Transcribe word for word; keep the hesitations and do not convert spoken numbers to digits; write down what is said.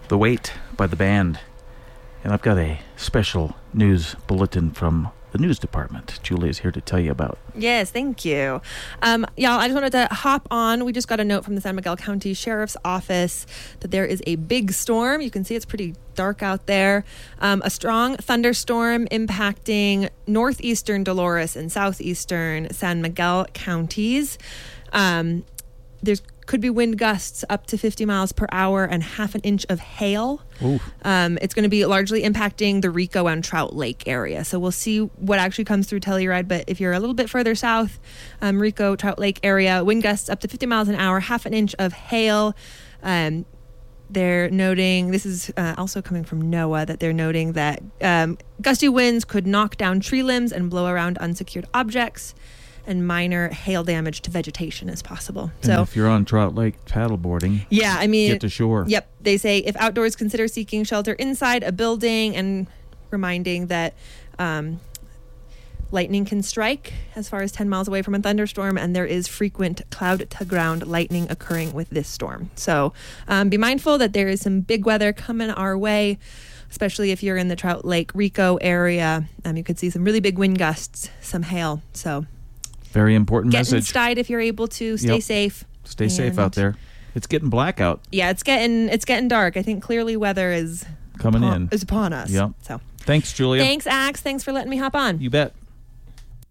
The Wait by the band. And I've got a special news bulletin from the news department. Julie is here to tell you about. Yes, thank you. Um, y'all, I just wanted to hop on. We just got a note from the San Miguel County Sheriff's Office that there is a big storm. You can see it's pretty dark out there. Um, a strong thunderstorm impacting northeastern Dolores and southeastern San Miguel counties. Um, there's could be wind gusts up to fifty miles per hour and half an inch of hail. Um, it's going to be largely impacting the Rico and Trout Lake area. So we'll see what actually comes through Telluride. But if you're a little bit further south, um, Rico, Trout Lake area, wind gusts up to fifty miles an hour, half an inch of hail. Um, they're noting, this is uh, also coming from NOAA, that they're noting that um, gusty winds could knock down tree limbs and blow around unsecured objects, and minor hail damage to vegetation is possible. And so if you're on Trout Lake paddleboarding, yeah, I mean, get to shore. Yep. They say if outdoors, consider seeking shelter inside a building, and reminding that um, lightning can strike as far as ten miles away from a thunderstorm, and there is frequent cloud-to-ground lightning occurring with this storm. So um, be mindful that there is some big weather coming our way, especially if you're in the Trout Lake, Rico area. Um, you could see some really big wind gusts, some hail. So very important get message. inside if you're able to. Stay Yep. safe. Stay safe out there. It's getting black out. Yeah, it's getting it's getting dark. I think clearly weather is coming upon, in. is upon us. Yep. So thanks, Julia. thanks, Axe. Thanks for letting me hop on. You bet.